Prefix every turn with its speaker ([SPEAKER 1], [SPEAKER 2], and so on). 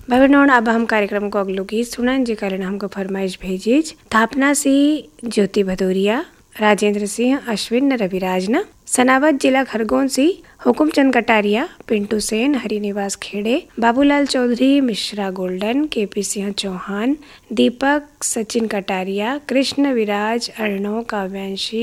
[SPEAKER 1] भाई बहनों, अब हम कार्यक्रम को अगलो गीत सुनन जे कारण हमको फरमाइश भेजीज थापना सिंह, ज्योति भदौरिया, राजेंद्र सिंह, अश्विन रविराज न सनावत जिला खरगोन सी, हुकुमचंद कटारिया, पिंटू सेन, हरिनिवास खेड़े, बाबूलाल चौधरी, मिश्रा गोल्डन, केपी सिंह चौहान, दीपक, सचिन कटारिया, कृष्ण विराज, अर्णव, काव्यांशी,